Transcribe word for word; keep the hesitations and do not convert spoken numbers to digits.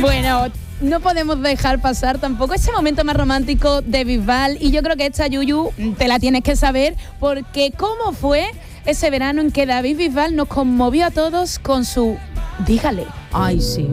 Bueno, no podemos dejar pasar tampoco ese momento más romántico de Bisbal, y yo creo que esta, Yuyu, te la tienes que saber, porque cómo fue ese verano en que David Bisbal nos conmovió a todos con su Dígale. Ay, sí.